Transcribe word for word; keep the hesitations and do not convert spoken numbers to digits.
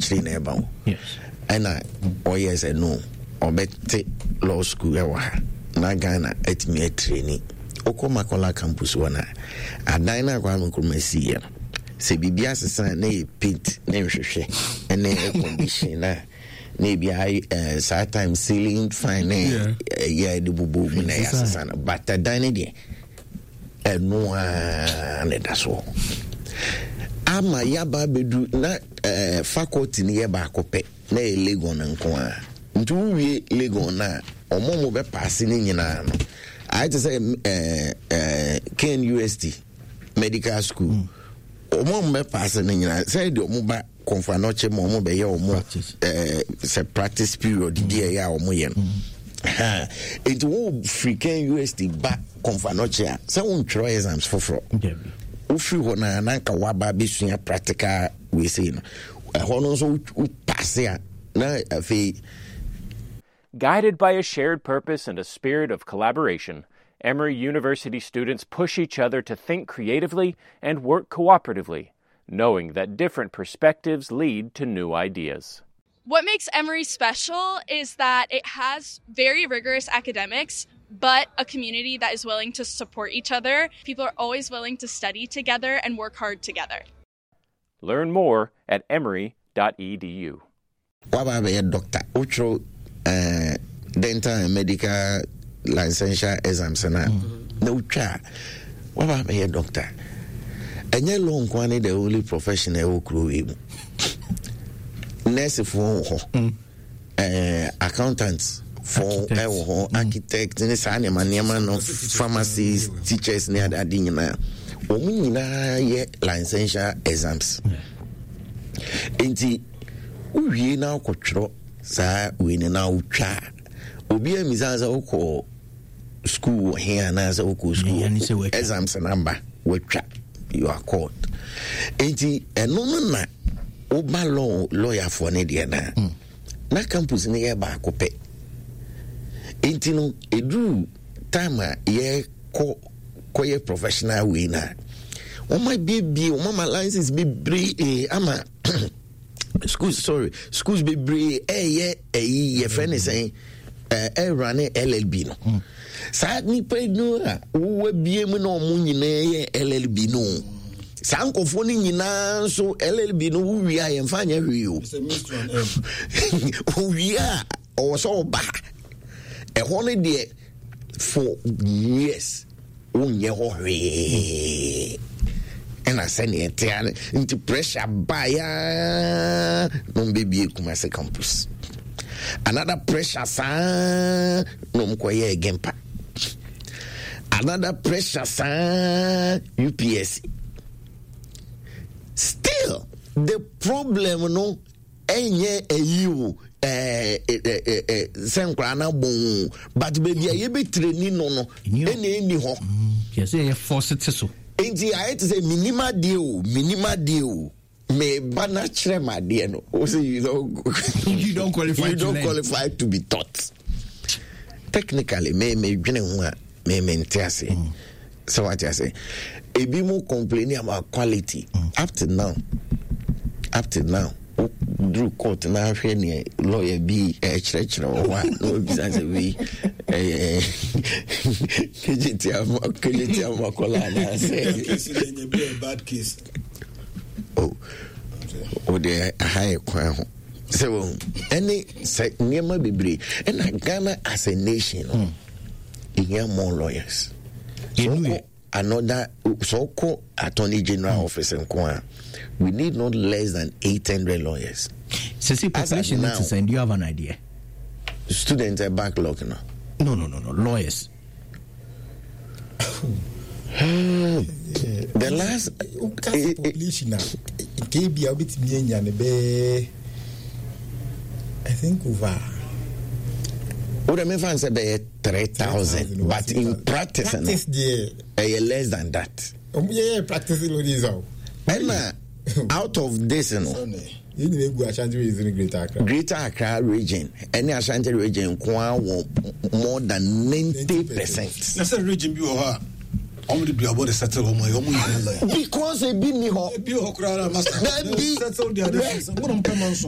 actually never. Yes. And I, oh yes, I know. Or better law school, na Ghana at me a training. Oko Makola campus one. A diner ground commercia. Say Bibias son, nay, paint, name she, and nay, conditioner. Maybe I uh, sometimes ceiling fine, yeah, yeah, the boo boo, but the dining day. And no one, that's all. Ama yaba bedu na uh, faculty ni yaba kope na Legon nko ntu wie Legon na omomo be pass ni nyina no I just say uh, uh, K N U S T medical school mm. omomo be pass ni nyina say de omo ba konfa no che mo omo be ye omo eh say practice period mm. dia ya omo ye no ha it wo free K N U S T ba konfa no che say won try exams for for Ufi hona nanka waba bisunya practical we say no. Hono so pass ya na afi. Guided by a shared purpose and a spirit of collaboration, Emory University students push each other to think creatively and work cooperatively, knowing that different perspectives lead to new ideas. What makes Emory special is that it has very rigorous academics, but a community that is willing to support each other. People are always willing to study together and work hard together. Learn more at emory dot e d u. Waba be a doctor, utro uh, dental and medical licensure exams na no cha. Waba be a doctor. Enye lo nkwani the only professional who crew him. Nurse for uh, accountants. For uh, architects, and any man, of pharmacists, teachers, near that thing now. We need licensure exams. Enti, we now control. Sa we now cha. Obi a mizaza oko school here na za oko school exams number we cha. You are called. Enti, eno no na oba law lawyer for ne dia na. Na campus ne ye ba kope. Intino edu time ye ko koye professional way na o my baby o mama license be bre eh ama schools sorry schools be bre eh ye eh ye friend is saying eh eh run L L B no sa ni pe no a wo bie mu no mu nyina ye L L B no sa nkofo ni nyina so L L B no wi a ye mfa nya hwe o o wi a o so ba a holiday for years unye hohe and I send it into pressure by no baby Kumasi campus. Another pressure sa no mkoye again pa. Another pressure sa U P S C. Still the problem no enye a you eh eh eh eh senkra na bon but baby ye be training no no ene eni ho yes e force it so enti I had to say minimal deal minimal deal me bana chere ma de no o say you don't you don't qualify you don't qualify to be taught technically me me dwene ho a me me ntiase so what I say e bi mo complaining about quality mm. up to now up to now Drew court na hwe ne lawyer bi e chire o wa no bi say we eh kejiti am kejiti am kola na say case in a bad case oh o de high kwa ho so any say niema bebre and Ghana as a nation mm. you more lawyers so another so called attorney general mm. office in Kwa. We need not less than eight hundred lawyers. So, see, population now, is, do you have an idea? Students are backlog now. No, no, no, no. Lawyers. The last population now, K B a bit me I think over. What I mean for say three thousand, but in practice, practice no, less than that. Um, yeah, practice lo this out. And out of this, you know, you need to go Ashanti region, Greater Accra. Greater Accra region, any Ashanti region, more than ninety percent. That's a region be over. Only be about to settle on my own. Because a bini ho, be ho, crowd, master. Settle the other.